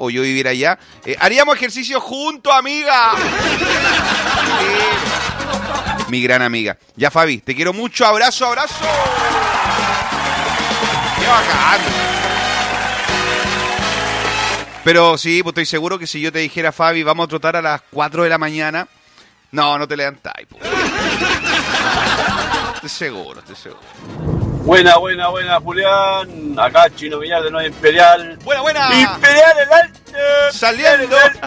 o yo viviera allá, haríamos ejercicio juntos, amiga. Mi gran amiga. Ya, Fabi, te quiero mucho. Abrazo, abrazo. Qué bacán. Pero sí, pues estoy seguro que si yo te dijera, Fabi, vamos a trotar a las 4 de la mañana, no te levantáis. Pues. Estoy seguro. Buena, Julián. Acá Chino Villar de Nueva Imperial. Buena. Imperial el alto. Saliendo. 8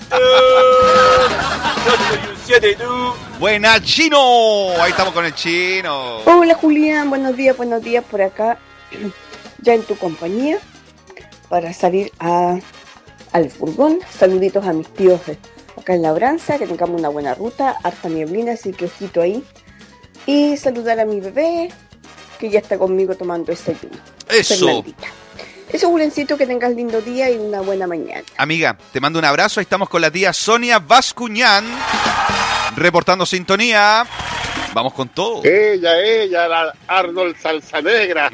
y un 7 y tú. Buena, Chino. Ahí estamos con el Chino. Hola, Julián. Buenos días por acá. Ya en tu compañía para salir al furgón. Saluditos a mis tíos acá en Labranza. Que tengamos una buena ruta. Harta nieblina, así que ojito ahí. Y saludar a mi bebé, que ya está conmigo tomando desayuno. Eso. Fernandita. Eso, Julencito, que tengas lindo día y una buena mañana. Amiga, te mando un abrazo. Ahí estamos con la tía Sonia Bascuñán, reportando sintonía. Vamos con todo. Ella, la Arnold Salsa Negra.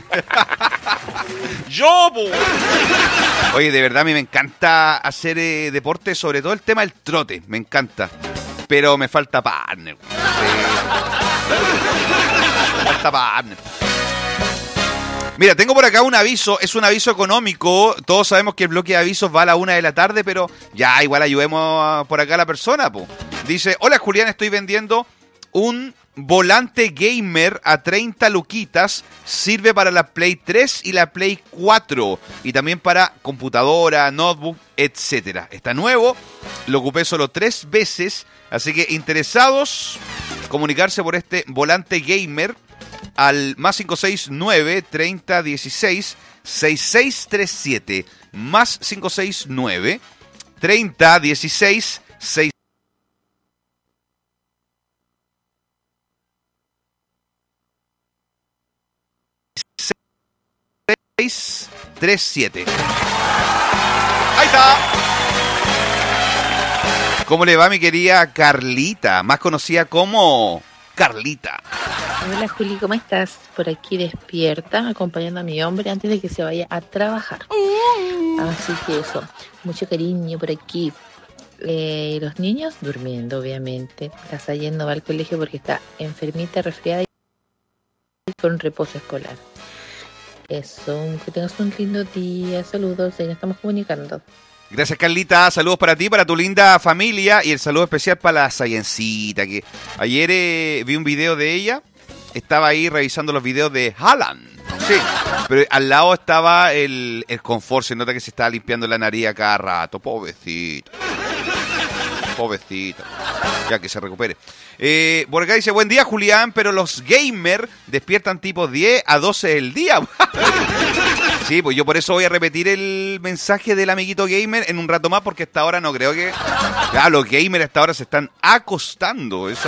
¡Yo! Oye, de verdad a mí me encanta hacer deporte, sobre todo el tema del trote. Me encanta. Pero me falta partner. Me falta partner. Mira, tengo por acá un aviso, es un aviso económico. Todos sabemos que el bloque de avisos va a la 1 de la tarde, pero ya, igual ayudemos por acá a la persona, po. Dice, hola Julián, estoy vendiendo un volante gamer a 30 luquitas. Sirve para la Play 3 y la Play 4. Y también para computadora, notebook, etcétera. Está nuevo, lo ocupé solo 3 veces. Así que interesados, comunicarse por este volante gamer al más 569 30 16 6637. Más 569 30 16 6637. Ahí está. ¿Cómo le va mi querida Carlita? Más conocida como Carlita. Hola Juli, ¿cómo estás? Por aquí despierta, acompañando a mi hombre antes de que se vaya a trabajar. Así que eso, mucho cariño por aquí. Los niños durmiendo, obviamente. La Sayen no va al colegio porque está enfermita, resfriada y con reposo escolar. Eso, que tengas un lindo día. Saludos, ahí nos estamos comunicando. Gracias, Carlita. Saludos para ti, para tu linda familia. Y el saludo especial para la Sayencita, que ayer vi un video de ella. Estaba ahí revisando los videos de Haaland. Sí, pero al lado estaba el confort. Se nota que se estaba limpiando la nariz a cada rato. Pobrecita. Ya que se recupere. Por acá dice, buen día Julián, pero los gamers despiertan tipo 10 a 12 del día. Sí, pues yo por eso voy a repetir el mensaje del amiguito gamer en un rato más, porque hasta ahora no creo que... Claro, los gamers hasta ahora se están acostando. Esa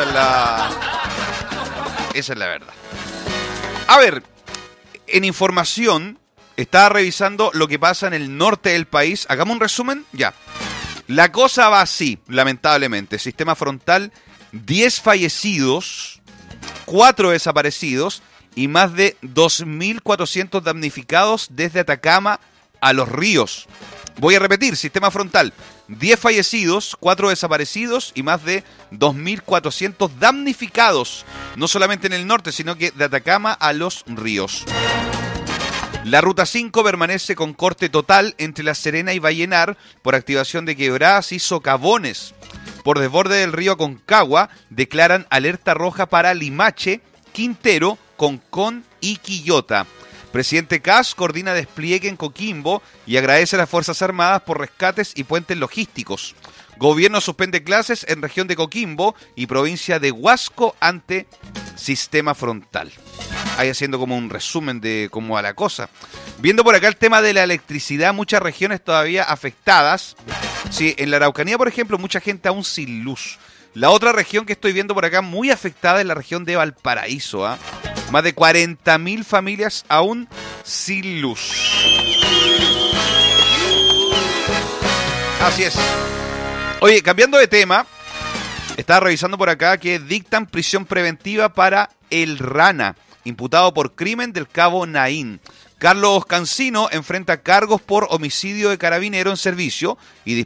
es la verdad. A ver, en información, estaba revisando lo que pasa en el norte del país. Hagamos un resumen, ya. La cosa va así, lamentablemente. Sistema frontal, 10 fallecidos, 4 desaparecidos y más de 2.400 damnificados desde Atacama a Los Ríos. Voy a repetir, sistema frontal, 10 fallecidos, 4 desaparecidos y más de 2.400 damnificados. No solamente en el norte, sino que de Atacama a Los Ríos. La Ruta 5 permanece con corte total entre La Serena y Vallenar por activación de quebradas y socavones. Por desborde del río Aconcagua declaran alerta roja para Limache, Quintero, Concón y Quillota. Presidente Kast coordina despliegue en Coquimbo y agradece a las Fuerzas Armadas por rescates y puentes logísticos. Gobierno suspende clases en región de Coquimbo y provincia de Huasco ante sistema frontal. Ahí haciendo como un resumen de cómo va la cosa. Viendo por acá el tema de la electricidad, muchas regiones todavía afectadas. Sí, en la Araucanía, por ejemplo, mucha gente aún sin luz. La otra región que estoy viendo por acá muy afectada es la región de Valparaíso. Más de 40.000 familias aún sin luz. Así es. Oye, cambiando de tema, estaba revisando por acá que dictan prisión preventiva para el Rana, imputado por crimen del Cabo Naín. Carlos Cancino enfrenta cargos por homicidio de carabinero en servicio y